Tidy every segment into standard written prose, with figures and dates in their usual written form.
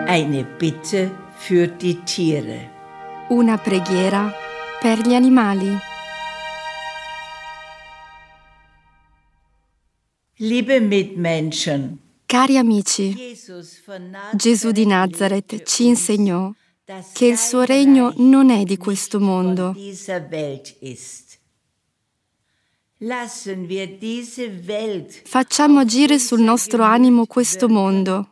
Eine Bitte für die Tiere. Una preghiera per gli animali. Liebe Mitmenschen, Cari amici, Gesù di Nazaret ci insegnò che il suo regno non è di questo mondo. Facciamo agire sul nostro animo questo mondo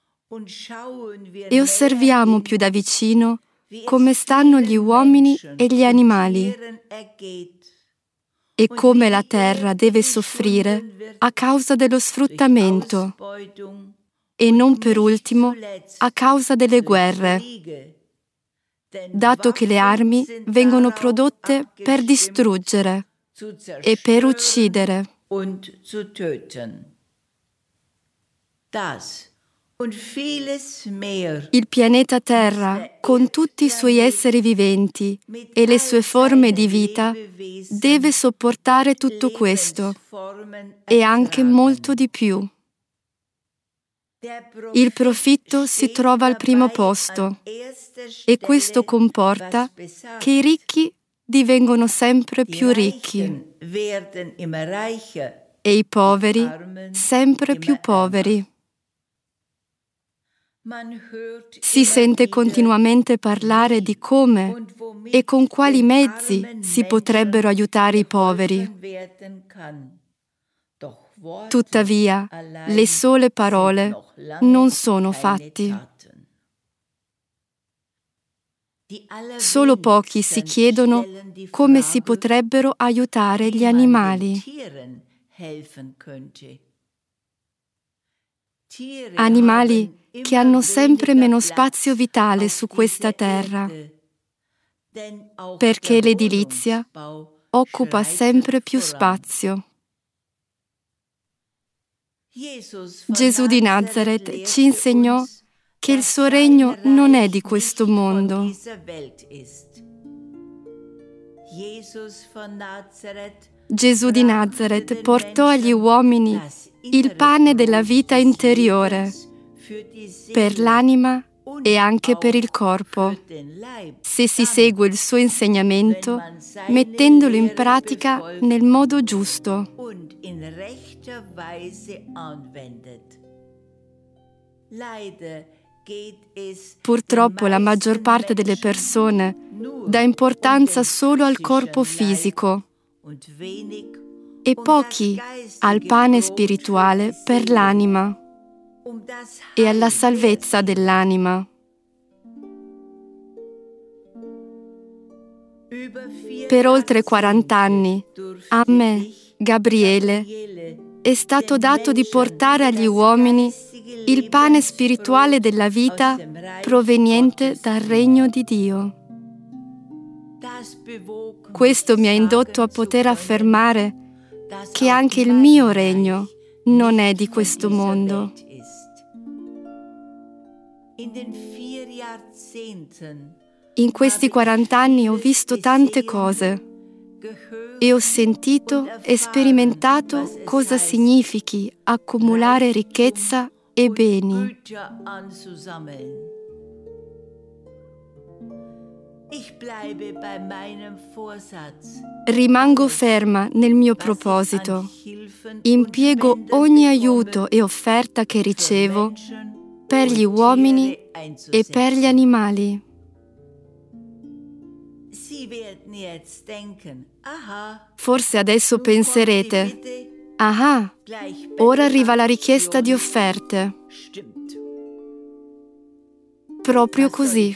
e osserviamo più da vicino come stanno gli uomini e gli animali e come la terra deve soffrire a causa dello sfruttamento e non per ultimo a causa delle guerre, dato che le armi vengono prodotte per distruggere e per uccidere. Il pianeta Terra, con tutti i suoi esseri viventi e le sue forme di vita, deve sopportare tutto questo e anche molto di più. Il profitto si trova al primo posto e questo comporta che i ricchi divengono sempre più ricchi e i poveri sempre più poveri. Si sente continuamente parlare di come e con quali mezzi si potrebbero aiutare i poveri. Tuttavia, le sole parole non sono fatti. Solo pochi si chiedono come si potrebbero aiutare gli animali. Animali che hanno sempre meno spazio vitale su questa terra, perché l'edilizia occupa sempre più spazio. Gesù di Nazaret ci insegnò che il suo regno non è di questo mondo. Gesù di Nazaret portò agli uomini il pane della vita interiore, per l'anima e anche per il corpo, se si segue il suo insegnamento mettendolo in pratica nel modo giusto. Purtroppo la maggior parte delle persone dà importanza solo al corpo fisico e pochi al pane spirituale per l'anima e alla salvezza dell'anima. Per oltre 40 anni, a me, Gabriele, è stato dato di portare agli uomini il pane spirituale della vita proveniente dal regno di Dio. Questo mi ha indotto a poter affermare che anche il mio regno non è di questo mondo. In questi 40 anni ho visto tante cose e ho sentito e sperimentato cosa significhi accumulare ricchezza e beni. Rimango ferma nel mio proposito. Impiego ogni aiuto e offerta che ricevo per gli uomini e per gli animali. Forse adesso penserete, ah, ora arriva la richiesta di offerte. Proprio così.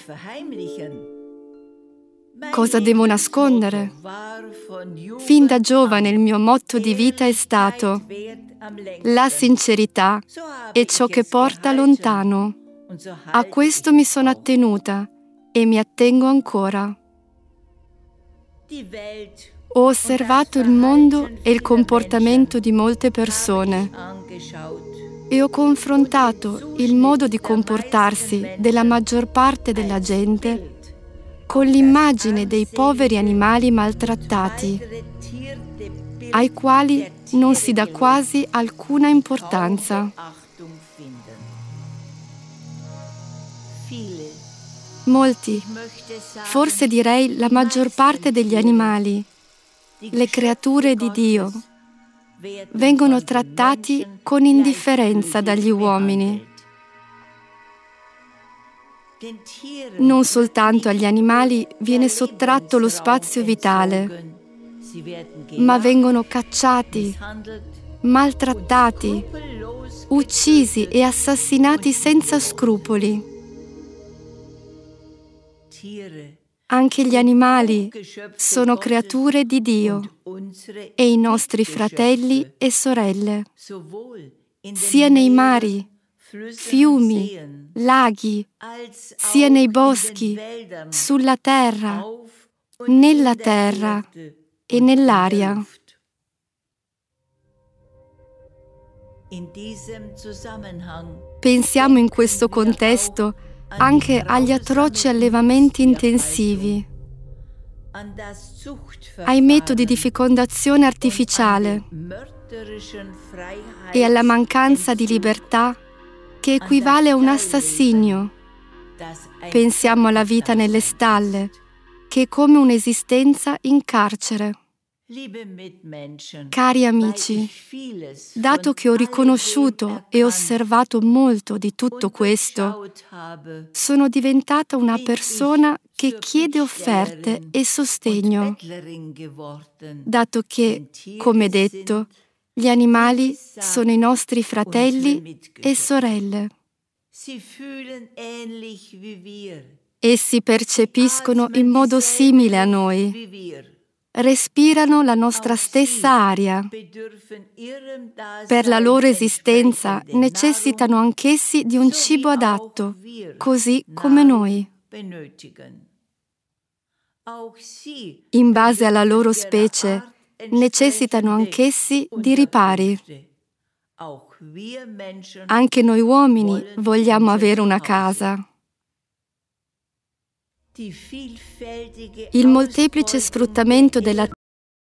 Cosa devo nascondere? Fin da giovane il mio motto di vita è stato: la sincerità è ciò che porta lontano. A questo mi sono attenuta e mi attengo ancora. Ho osservato il mondo e il comportamento di molte persone e ho confrontato il modo di comportarsi della maggior parte della gente con l'immagine dei poveri animali maltrattati, ai quali non si dà quasi alcuna importanza. Molti, forse direi la maggior parte degli animali, le creature di Dio, vengono trattati con indifferenza dagli uomini. Non soltanto agli animali viene sottratto lo spazio vitale, ma vengono cacciati, maltrattati, uccisi e assassinati senza scrupoli. Anche gli animali sono creature di Dio e i nostri fratelli e sorelle, sia nei mari, fiumi, laghi, sia nei boschi, sulla terra, nella terra e nell'aria. Pensiamo in questo contesto anche agli atroci allevamenti intensivi, ai metodi di fecondazione artificiale e alla mancanza di libertà che equivale a un assassinio. Pensiamo alla vita nelle stalle, che è come un'esistenza in carcere. Cari amici, dato che ho riconosciuto e osservato molto di tutto questo, sono diventata una persona che chiede offerte e sostegno, dato che, come detto, gli animali sono i nostri fratelli e sorelle. Essi percepiscono in modo simile a noi. Respirano la nostra stessa aria. Per la loro esistenza necessitano anch'essi di un cibo adatto, così come noi. In base alla loro specie, necessitano anch'essi di ripari. Anche noi uomini vogliamo avere una casa. Il molteplice sfruttamento della